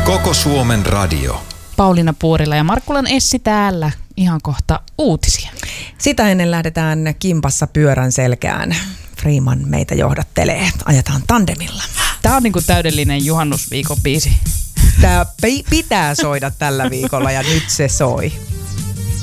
Koko Suomen radio. Pauliina Puurila ja Markkulan Essi täällä. Ihan kohta uutisia. Sitä ennen lähdetään kimpassa pyörän selkään. Freeman meitä johdattelee. Ajetaan tandemilla. Tää on niinku täydellinen juhannusviikon biisi. Tää pitää soida tällä viikolla ja nyt se soi.